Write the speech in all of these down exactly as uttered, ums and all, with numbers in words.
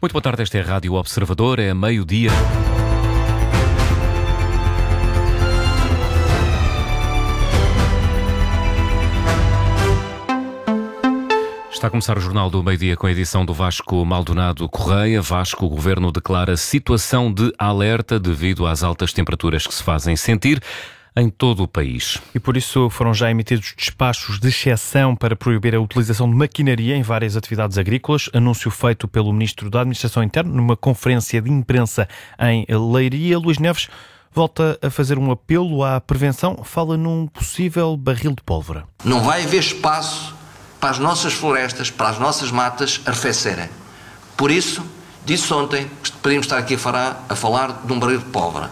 Muito boa tarde, esta é a Rádio Observador, é meio-dia. Está a começar o Jornal do Meio-Dia com a edição do Vasco Maldonado Correia. Vasco, o Governo declara situação de alerta devido às altas temperaturas que se fazem sentir em todo o país. E por isso foram já emitidos despachos de exceção para proibir a utilização de maquinaria em várias atividades agrícolas. Anúncio feito pelo Ministro da Administração Interna numa conferência de imprensa em Leiria. Luís Neves volta a fazer um apelo à prevenção. Fala num possível barril de pólvora. Não vai haver espaço para as nossas florestas, para as nossas matas arrefecerem. Por isso, disse ontem que poderíamos estar aqui a falar, a falar de um barril de pólvora.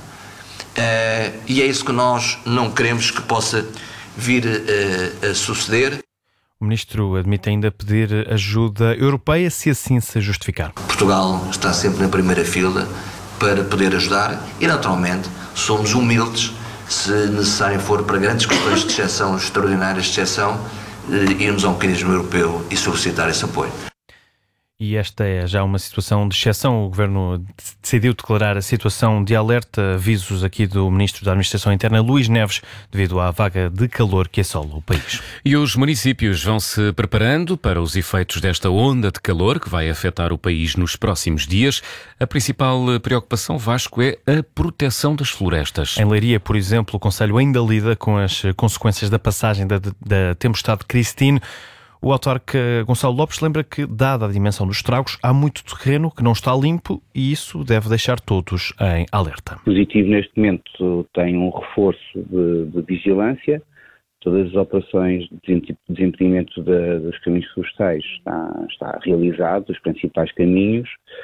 Uh, e é isso que nós não queremos que possa vir uh, a suceder. O Ministro admite ainda pedir ajuda europeia, se assim se justificar. Portugal está sempre na primeira fila para poder ajudar e, naturalmente, somos humildes, se necessário for para grandes questões de exceção, extraordinárias de exceção, uh, irmos a um mecanismo europeu e solicitar esse apoio. E esta é já uma situação de exceção. O Governo decidiu declarar a situação de alerta, avisos aqui do Ministro da Administração Interna, Luís Neves, devido à vaga de calor que assola o país. E os municípios vão se preparando para os efeitos desta onda de calor que vai afetar o país nos próximos dias. A principal preocupação, Vasco, é a proteção das florestas. Em Leiria, por exemplo, o Conselho ainda lida com as consequências da passagem da, da tempestade Christine. O autarca Gonçalo Lopes lembra que, dada a dimensão dos estragos, há muito terreno que não está limpo e isso deve deixar todos em alerta. O positivo neste momento tem um reforço de, de vigilância. Todas as operações de desimpedimento de, dos caminhos florestais está, está realizado, os principais caminhos.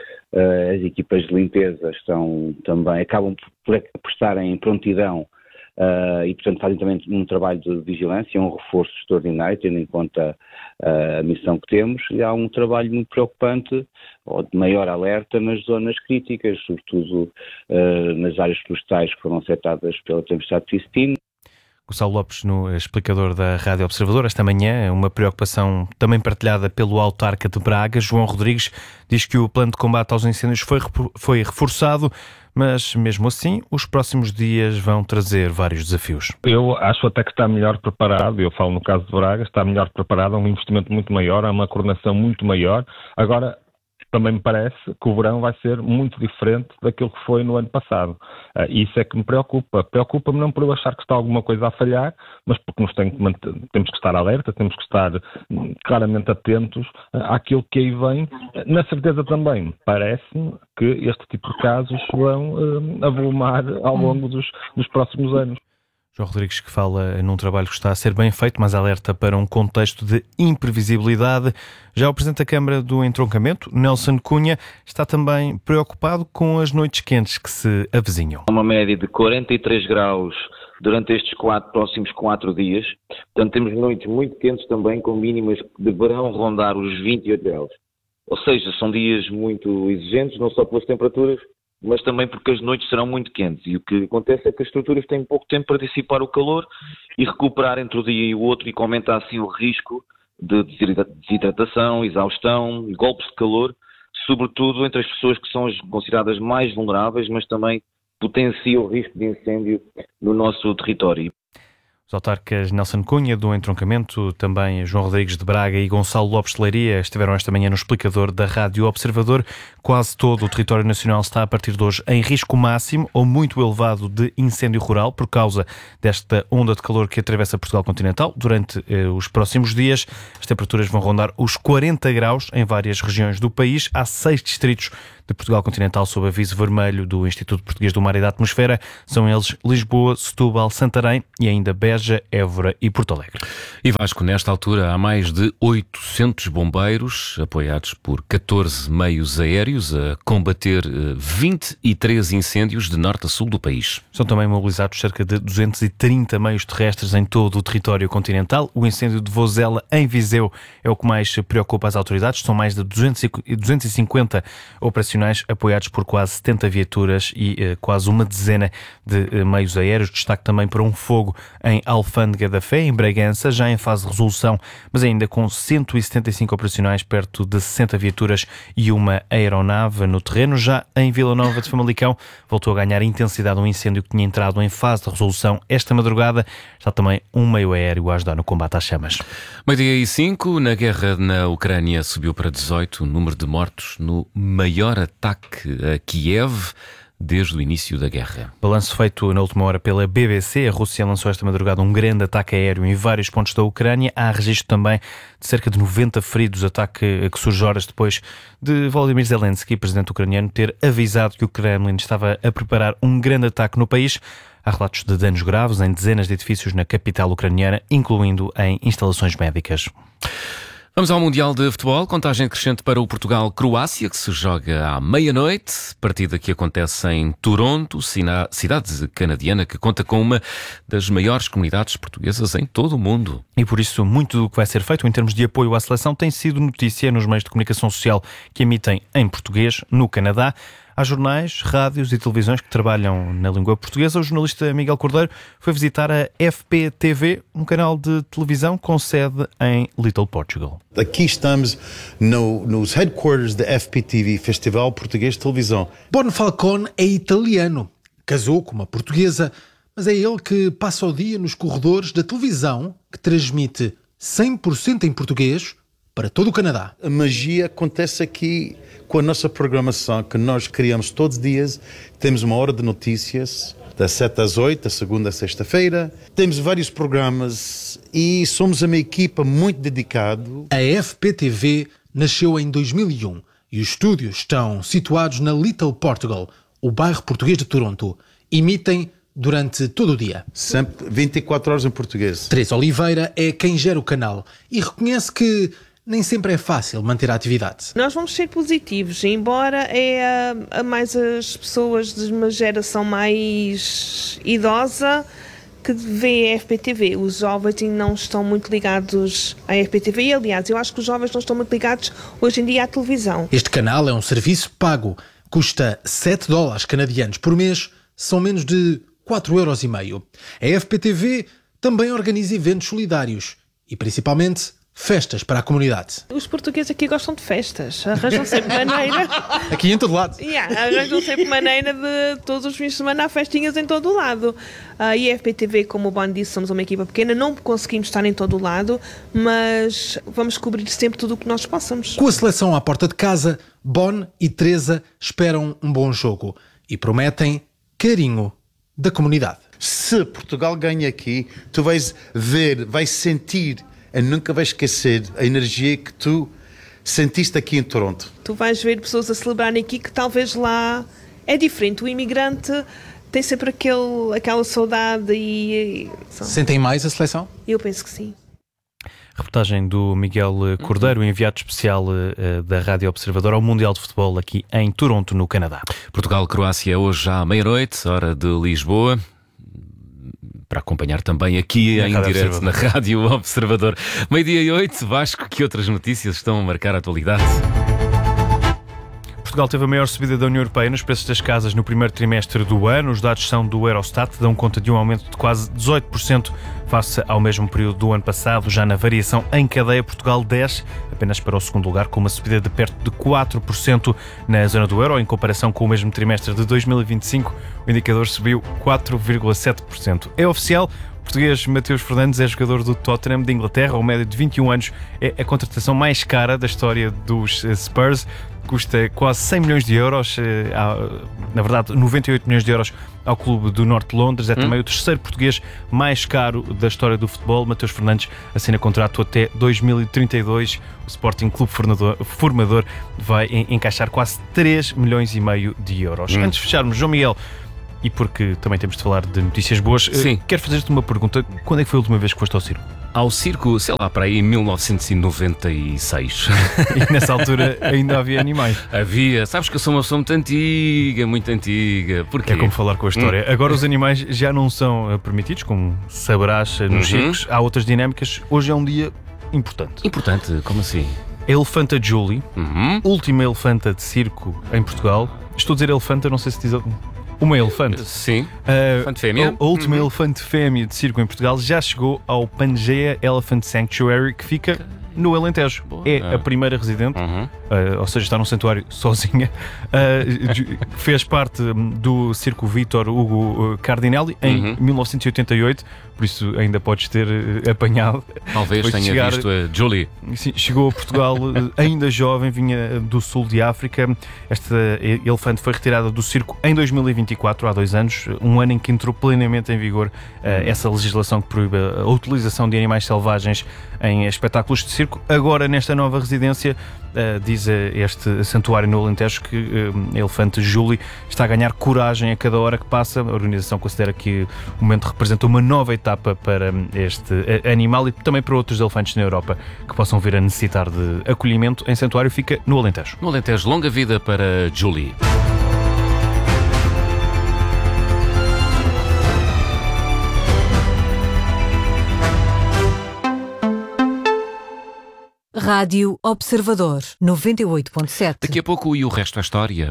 As equipas de limpeza estão também, acabam por, por estarem em prontidão. Uh, e, portanto, fazem também um trabalho de vigilância, um reforço extraordinário, tendo em conta uh, a missão que temos, e há um trabalho muito preocupante, ou de maior alerta, nas zonas críticas, sobretudo uh, nas áreas florestais que foram afetadas pela tempestade Christine. Gonçalo Lopes, no explicador da Rádio Observador, esta manhã, uma preocupação também partilhada pelo autarca de Braga, João Rodrigues, diz que o plano de combate aos incêndios foi, foi reforçado, mas mesmo assim os próximos dias vão trazer vários desafios. Eu acho até que está melhor preparado, eu falo no caso de Braga, está melhor preparado, há um investimento muito maior, há uma coordenação muito maior. Agora, também me parece que o verão vai ser muito diferente daquilo que foi no ano passado. Uh, e isso é que me preocupa. Preocupa-me não por eu achar que está alguma coisa a falhar, mas porque nos tem que manter, temos que estar alerta, temos que estar hum, claramente atentos uh, àquilo que aí vem. Uh, na certeza também, parece-me que este tipo de casos vão uh, avolumar ao longo dos, dos próximos anos. João Rodrigues, que fala num trabalho que está a ser bem feito, mas alerta para um contexto de imprevisibilidade. Já o Presidente da Câmara do Entroncamento, Nelson Cunha, está também preocupado com as noites quentes que se avizinham. Uma média de quarenta e três graus durante estes quatro, próximos quatro dias. Portanto, temos noites muito quentes também, com mínimas que deverão rondar os vinte e oito graus. Ou seja, são dias muito exigentes, não só pelas temperaturas, mas também porque as noites serão muito quentes. E o que acontece é que as estruturas têm pouco tempo para dissipar o calor e recuperar entre o dia e o outro, e que aumenta assim o risco de desidratação, exaustão, golpes de calor, sobretudo entre as pessoas que são as consideradas mais vulneráveis, mas também potencia o risco de incêndio no nosso território. Os autarcas Nelson Cunha, do Entroncamento, também João Rodrigues de Braga e Gonçalo Lopes de Leiria estiveram esta manhã no explicador da Rádio Observador. Quase todo o território nacional está a partir de hoje em risco máximo ou muito elevado de incêndio rural por causa desta onda de calor que atravessa Portugal continental. Durante eh, os próximos dias, as temperaturas vão rondar os quarenta graus em várias regiões do país. Há seis distritos de Portugal continental sob aviso vermelho do Instituto Português do Mar e da Atmosfera. São eles Lisboa, Setúbal, Santarém e ainda Beja, Évora e Porto Alegre. E Vasco, nesta altura há mais de oitocentos bombeiros, apoiados por catorze meios aéreos, a combater vinte e três incêndios de norte a sul do país. São também mobilizados cerca de duzentos e trinta meios terrestres em todo o território continental. O incêndio de Vozela, em Viseu, é o que mais preocupa as autoridades. São mais de duzentos e cinquenta operações operacionais apoiados por quase setenta viaturas e uh, quase uma dezena de uh, meios aéreos. Destaque também para um fogo em Alfândega da Fé, em Bragança, já em fase de resolução, mas ainda com cento e setenta e cinco operacionais, perto de sessenta viaturas e uma aeronave no terreno. Já em Vila Nova de Famalicão, voltou a ganhar intensidade um incêndio que tinha entrado em fase de resolução esta madrugada. Está também um meio aéreo a ajudar no combate às chamas. Meio-dia e cinco, na guerra na Ucrânia subiu para dezoito o número de mortos no maior ataque a Kiev desde o início da guerra. Balanço feito na última hora pela B B C. A Rússia lançou esta madrugada um grande ataque aéreo em vários pontos da Ucrânia. Há registro também de cerca de noventa feridos, ataque que surge horas depois de Volodymyr Zelensky, presidente ucraniano, ter avisado que o Kremlin estava a preparar um grande ataque no país. Há relatos de danos graves em dezenas de edifícios na capital ucraniana, incluindo em instalações médicas. Vamos ao Mundial de Futebol, contagem crescente para o Portugal-Croácia, que se joga à meia-noite, partida que acontece em Toronto, cidade canadiana que conta com uma das maiores comunidades portuguesas em todo o mundo. E por isso muito do que vai ser feito em termos de apoio à seleção tem sido notícia nos meios de comunicação social que emitem em português no Canadá. Há jornais, rádios e televisões que trabalham na língua portuguesa. O jornalista Miguel Cordeiro foi visitar a F P T V, um canal de televisão com sede em Little Portugal. Aqui estamos no, nos headquarters da F P T V, Festival Português de Televisão. Bon Falcone é italiano, casou com uma portuguesa, mas é ele que passa o dia nos corredores da televisão que transmite cem por cento em português para todo o Canadá. A magia acontece aqui com a nossa programação que nós criamos todos os dias. Temos uma hora de notícias, das sete às oito, da segunda à sexta-feira. Temos vários programas e somos uma equipa muito dedicada. A F P T V nasceu em dois mil e um e os estúdios estão situados na Little Portugal, o bairro português de Toronto. Emitem durante todo o dia. Sempre vinte e quatro horas em português. Teresa Oliveira é quem gera o canal e reconhece que nem sempre é fácil manter a atividade. Nós vamos ser positivos, embora é a, a mais as pessoas de uma geração mais idosa que vê a F P T V. Os jovens não estão muito ligados à F P T V e, aliás, eu acho que os jovens não estão muito ligados hoje em dia à televisão. Este canal é um serviço pago. Custa sete dólares canadianos por mês, são menos de quatro euros e meio. A F P T V também organiza eventos solidários e, principalmente, festas para a comunidade. Os portugueses aqui gostam de festas, arranjam sempre maneira. Aqui em todo lado. Yeah, arranjam sempre maneira de todos os fins de semana há festinhas em todo o lado. Uh, e a F P T V, como o Bon disse, somos uma equipa pequena, não conseguimos estar em todo o lado, mas vamos cobrir sempre tudo o que nós possamos. Com a seleção à porta de casa, Bon e Teresa esperam um bom jogo e prometem carinho da comunidade. Se Portugal ganha aqui, tu vais ver, vais sentir e nunca vais esquecer a energia que tu sentiste aqui em Toronto. Tu vais ver pessoas a celebrarem aqui que talvez lá é diferente. O imigrante tem sempre aquele, aquela saudade e... Sentem mais a seleção? Eu penso que sim. Reportagem do Miguel Cordeiro, enviado especial uh, da Rádio Observador ao Mundial de Futebol aqui em Toronto, no Canadá. Portugal-Croácia hoje à meia-noite, hora de Lisboa. Para acompanhar também aqui na em direto na Rádio Observador. Meio-dia e oito, Vasco, que outras notícias estão a marcar a atualidade? Portugal teve a maior subida da União Europeia nos preços das casas no primeiro trimestre do ano. Os dados são do Eurostat, dão conta de um aumento de quase dezoito por cento face ao mesmo período do ano passado. Já na variação em cadeia, Portugal desce apenas para o segundo lugar, com uma subida de perto de quatro por cento na zona do euro. Em comparação com o mesmo trimestre de dois mil e vinte e cinco, o indicador subiu quatro vírgula sete por cento. É oficial. O português Mateus Fernandes é jogador do Tottenham de Inglaterra. Ao médio de vinte e um anos, é a contratação mais cara da história dos Spurs. Custa quase cem milhões de euros, na verdade noventa e oito milhões de euros ao clube do Norte de Londres. É hum. também o terceiro português mais caro da história do futebol. Mateus Fernandes assina contrato até dois mil e trinta e dois. O Sporting Clube Formador, Formador vai encaixar quase três milhões e meio de euros. Hum. Antes de fecharmos, João Miguel, e porque também temos de falar de notícias boas, Sim. quero fazer-te uma pergunta. Quando é que foi a última vez que foste ao circo? Ao circo, sei lá, para aí em mil novecentos e noventa e seis. E nessa altura ainda havia animais? Havia. Sabes que eu sou uma pessoa muito antiga, muito antiga. Porquê? É como falar com a história. Hum. Agora os animais já não são permitidos, como saberás nos uhum. circos. Há outras dinâmicas. Hoje é um dia importante. Importante? Como assim? Elefanta Julie, Uhum. última elefanta de circo em Portugal. Estou a dizer elefanta, não sei se diz... Uma elefante. Sim. Uh, Elefante fêmea. A, a última Uhum. elefante fêmea de circo em Portugal já chegou ao Pangaea Elephant Sanctuary, que fica no Alentejo. Boa. É a primeira residente, Uhum. uh, ou seja, está num santuário sozinha. Uh, fez parte do circo Vítor Hugo Cardinelli em Uhum. mil novecentos e oitenta e oito, por isso ainda podes ter uh, apanhado. Talvez Depois de tenha chegar- visto a Julie. Sim, chegou a Portugal uh, ainda jovem, vinha do sul de África. Esta uh, elefante foi retirada do circo em dois mil e vinte e quatro, há dois anos, um ano em que entrou plenamente em vigor uh, essa legislação que proíbe a utilização de animais selvagens em espetáculos de circo. Agora, nesta nova residência, uh, diz uh, este santuário no Alentejo que uh, a elefante Julie está a ganhar coragem a cada hora que passa. A organização considera que o momento representa uma nova etapa para este uh, animal e também para outros elefantes na Europa que possam vir a necessitar de acolhimento. Em santuário fica no Alentejo. No Alentejo, longa vida para Julie. Rádio Observador, noventa e oito ponto sete. Daqui a pouco e o resto da história.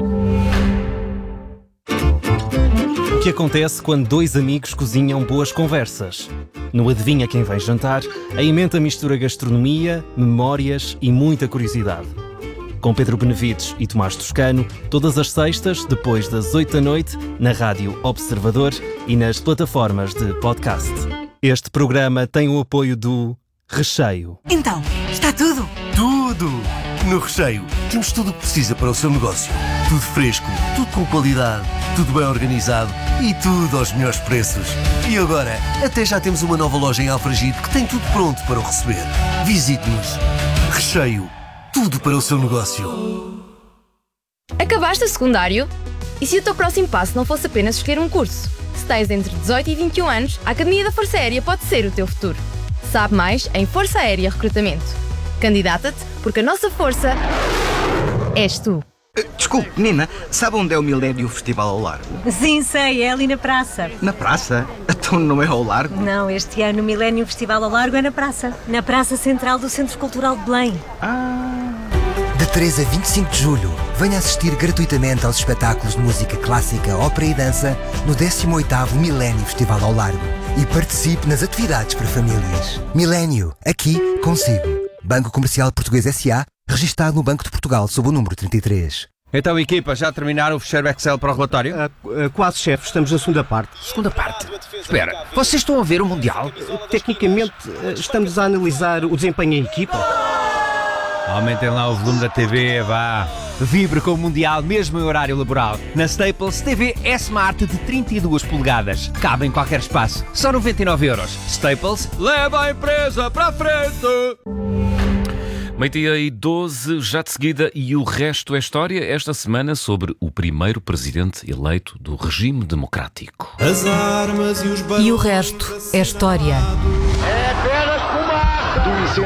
O que acontece quando dois amigos cozinham boas conversas? No Adivinha Quem Vem Jantar, a emenda mistura gastronomia, memórias e muita curiosidade. Com Pedro Benevides e Tomás Toscano, todas as sextas, depois das oito da noite, na Rádio Observador e nas plataformas de podcast. Este programa tem o apoio do Recheio. Então, está tudo? Tudo! No Recheio temos tudo o que precisa para o seu negócio. Tudo fresco, tudo com qualidade, tudo bem organizado e tudo aos melhores preços. E agora, até já temos uma nova loja em Alfragide que tem tudo pronto para o receber. Visite-nos. Recheio. Tudo para o seu negócio. Acabaste o secundário? E se o teu próximo passo não fosse apenas escolher um curso? Se tens entre dezoito e vinte e um anos, a Academia da Força Aérea pode ser o teu futuro. Sabe mais em Força Aérea Recrutamento. Candidata-te, porque a nossa força és tu. Desculpe, menina, sabe onde é o Milénio Festival ao Largo? Sim, sei, é ali na praça. Na praça? Então não é ao Largo? Não, este ano o Milénio Festival ao Largo é na praça. Na Praça Central do Centro Cultural de Belém. Ah. De treze a vinte e cinco de julho, venha assistir gratuitamente aos espetáculos de música clássica, ópera e dança no décimo oitavo Milénio Festival ao Largo e participe nas atividades para famílias. Milénio, aqui consigo. Banco Comercial Português S A, registado no Banco de Portugal sob o número trinta e três. Então, equipa, já terminaram o fecheiro Excel para o relatório? Uh, uh, quase, chefe. Estamos na segunda parte. Segunda parte? Espera, vocês estão a ver o Mundial? Uh, tecnicamente, uh, estamos a analisar o desempenho em equipa. Aumentem lá o volume da T V, vá. Vibre com o Mundial, mesmo em horário laboral. Na Staples, T V S-Smart de trinta e duas polegadas. Cabe em qualquer espaço. Só noventa e nove euros. Staples, leva a empresa para a frente! Meio-dia e doze, já de seguida, e o resto é história, esta semana sobre o primeiro presidente eleito do regime democrático. As armas e, os e o resto é história. É apenas fumaça!